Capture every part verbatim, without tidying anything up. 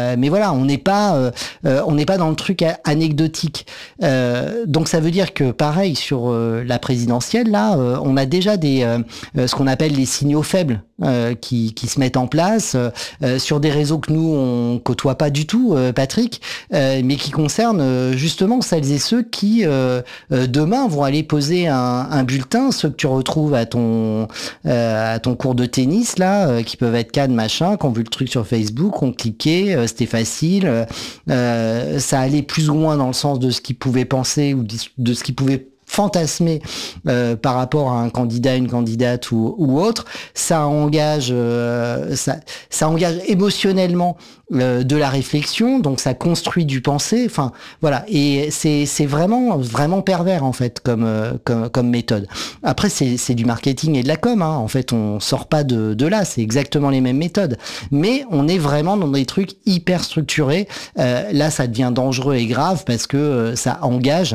Euh, mais voilà, on n'est pas, euh, euh, on n'est pas dans le truc anecdotique. Euh, donc ça veut dire que pareil sur euh, la présidentielle, là, euh, on a déjà des, euh, ce qu'on appelle les signaux faibles euh, qui, qui se mettent en place euh, sur des réseaux que nous on côtoie pas du tout, euh, Patrick, euh, mais qui concernent euh, justement celles et ceux qui euh, euh, demain vont aller poser un, un bulletin, ceux que tu retrouves à ton euh, à ton cours de tennis là, euh, qui peuvent être Cannes machin, qui ont vu le truc sur Facebook, ont cliqué, euh, c'était facile, euh, ça allait plus ou moins dans le sens de ce qu'ils pouvaient penser ou de ce qu'ils pouvaient fantasmer euh, par rapport à un candidat, une candidate ou, ou autre. Ça engage, euh, ça, ça engage émotionnellement euh, de la réflexion, donc ça construit du penser. Enfin, voilà. Et c'est c'est vraiment vraiment pervers en fait comme euh, comme comme méthode. Après, c'est c'est du marketing et de la com. Hein. En fait, on sort pas de de là. C'est exactement les mêmes méthodes, mais on est vraiment dans des trucs hyper structurés. Euh, là, ça devient dangereux et grave parce que euh, ça engage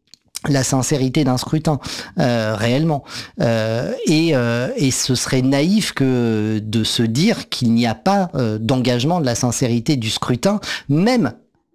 la sincérité d'un scrutin euh, réellement euh, et, euh, et ce serait naïf que de se dire qu'il n'y a pas euh, d'engagement de la sincérité du scrutin, même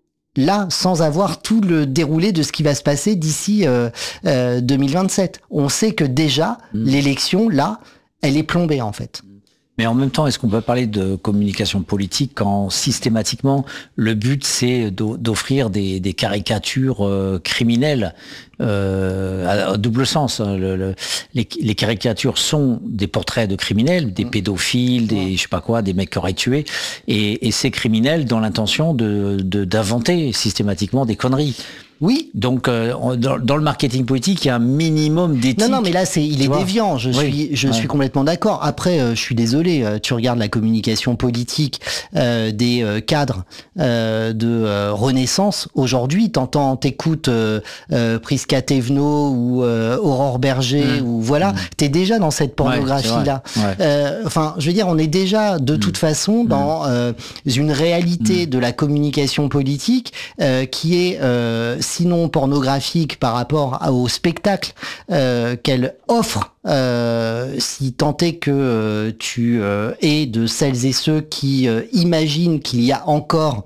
là sans avoir tout le déroulé de ce qui va se passer d'ici euh, euh, deux mille vingt-sept. On sait que déjà mmh. l'élection là elle est plombée en fait. Mais en même temps, est-ce qu'on peut parler de communication politique quand systématiquement le but c'est d'offrir des, des caricatures euh, criminelles euh, à, à double sens. Le, le, les, les caricatures sont des portraits de criminels, des pédophiles, des je sais pas quoi, des mecs qui auraient tué, et, et ces criminels dans l'intention de, de d'inventer systématiquement des conneries. Oui. Donc euh, dans, dans le marketing politique, il y a un minimum d'éthique. Non, non, mais là, c'est, il est vois déviant. Je oui. suis, je ouais. suis complètement d'accord. Après, euh, je suis désolé. Euh, tu regardes la communication politique euh, des euh, cadres euh, de euh, Renaissance. Aujourd'hui, t'entends, t'écoutes euh, euh, Prisca Thévenot ou euh, Aurore Berger mmh. ou voilà, mmh. t'es déjà dans cette pornographie-là. Ouais, ouais. euh, enfin, je veux dire, on est déjà de mmh. toute façon dans euh, une réalité mmh. de la communication politique euh, qui est euh, sinon pornographique par rapport au spectacle euh, qu'elle offre, euh, si tant est que euh, tu euh, es de celles et ceux qui euh, imaginent qu'il y a encore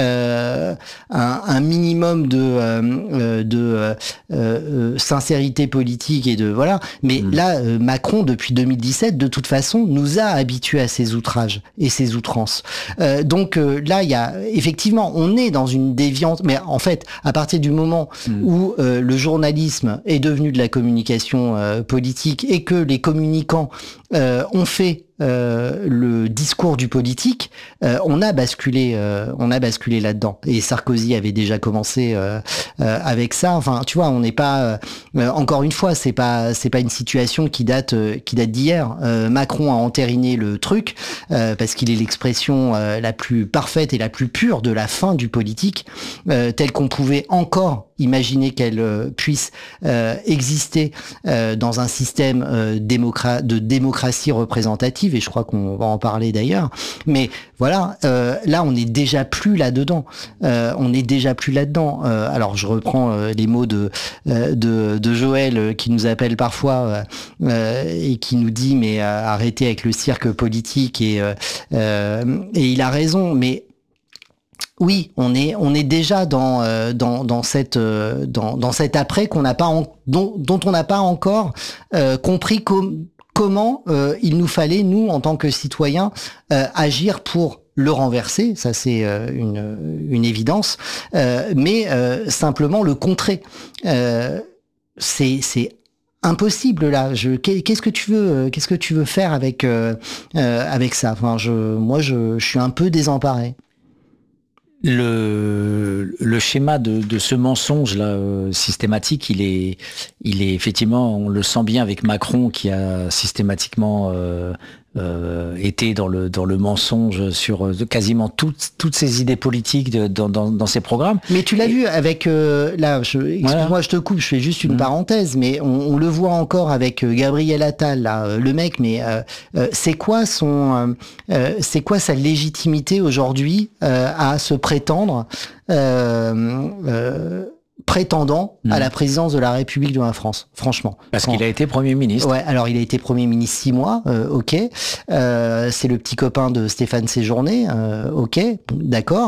euh, un, un minimum de, euh, de euh, euh, sincérité politique et de voilà. Mais mmh. là, euh, Macron depuis deux mille dix-sept, de toute façon, nous a habitués à ces outrages et ces outrances. Euh, donc euh, là, il y a effectivement, on est dans une déviance. Mais en fait, à partir du moment mmh. où euh, le journalisme est devenu de la communication euh, politique et que les communicants euh, ont fait euh, le discours du politique, euh, on a basculé, euh, on a basculé là-dedans. Et Sarkozy avait déjà commencé euh, euh, avec ça. Enfin, tu vois, on n'est pas. Euh, encore une fois, c'est pas, c'est pas une situation qui date, euh, qui date d'hier. Euh, Macron a entériné le truc euh, parce qu'il est l'expression euh, la plus parfaite et la plus pure de la fin du politique, euh, telle qu'on pouvait encore imaginer qu'elle euh, puisse euh, exister euh, dans un système euh, démocra- de démocratie représentative, et je crois qu'on va en parler d'ailleurs. Mais voilà, euh, là on n'est déjà plus là-dedans. Euh, on n'est déjà plus là-dedans. Euh, alors je reprends euh, les mots de, euh, de de Joël euh, qui nous appelle parfois euh, euh, et qui nous dit mais euh, arrêtez avec le cirque politique et euh, euh, et il a raison. Mais oui, on est on est déjà dans euh, dans dans cette euh, dans dans cet après qu'on n'a pas en, dont dont on n'a pas encore euh, compris com- comment euh, il nous fallait nous en tant que citoyens euh, agir pour le renverser, ça c'est euh, une une évidence, euh, mais euh, simplement le contrer. Euh, c'est c'est impossible là. Je qu'est-ce que tu veux qu'est-ce que tu veux faire avec euh, euh, avec ça. Enfin, je moi je je suis un peu désemparé. Le, le schéma de, de ce mensonge là euh, systématique, il est, il est effectivement, on le sent bien avec Macron qui a systématiquement euh, euh, été dans le dans le mensonge sur euh, quasiment toutes toutes ses idées politiques de, dans, dans dans ses programmes. Mais tu l'as Et... vu avec euh, là, je, excuse-moi, voilà. je te coupe, je fais juste une mmh. parenthèse, mais on, on le voit encore avec euh, Gabriel Attal là, euh, le mec, mais euh, euh, c'est quoi son, euh, c'est quoi sa légitimité aujourd'hui euh, à se prétendre euh, euh, prétendant mmh. à la présidence de la République de la France, franchement. Parce Quand... qu'il a été Premier ministre. Ouais, alors il a été Premier ministre six mois, euh, ok. Euh, c'est le petit copain de Stéphane Séjourné, euh, ok, d'accord.